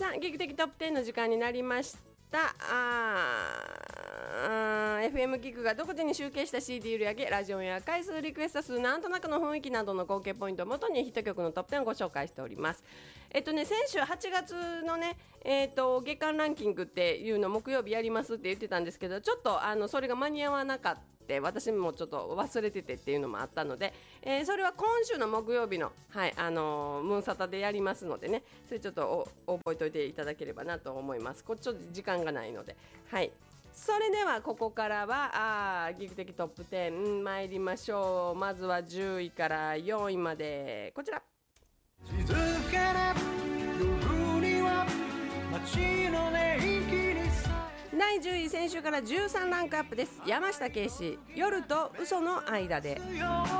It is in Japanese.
さあ、劇的トップ10の時間になりました。FM ギグが独自に集計した CD 売上、ラジオや回数、リクエスト数、なんとなくの雰囲気などの合計ポイントをもとにヒット曲のトップ10をご紹介しております。先週8月のね、月間ランキングっていうの木曜日やりますって言ってたんですけど、ちょっとそれが間に合わなかった。私もちょっと忘れててっていうのもあったので、それは今週の木曜日の、ムーンサタでやりますのでね、それちょっと覚えておいていただければなと思います。こっちょっと時間がないので、はい。それではここからはギグ的トップ10参りましょう。まずは10位から4位までこちら。静かな夜には街の寝息に第10位、先週から13ランクアップです。山下敬史、夜と嘘の間で。